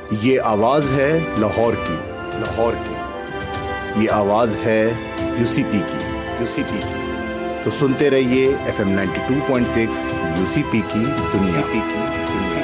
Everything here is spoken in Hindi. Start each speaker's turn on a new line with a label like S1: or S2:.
S1: ये आवाज़ है लाहौर की, लाहौर की। ये आवाज़ है यूसीपी की, यूसीपी की। तो सुनते रहिए FM 92.6 यूसीपी की दुनिया, की दुनिया।